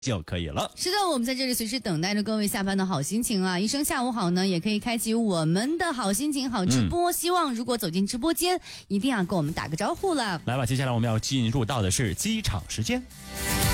就可以了。 是的，我们在这里随时等待着各位下班的好心情啊！一声下午好呢，也可以开启我们的好心情好直播。希望如果走进直播间，一定要跟我们打个招呼了。 来吧，接下来我们要进入到的是机场时间。